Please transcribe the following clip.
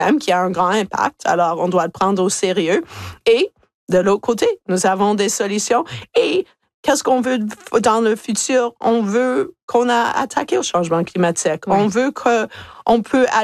qui a un grand impact. Alors, on doit le prendre au sérieux. Et de l'autre côté, nous avons des solutions. Et qu'est-ce qu'on veut dans le futur? On veut qu'on a attaqué au changement climatique. Oui. On veut qu'on peut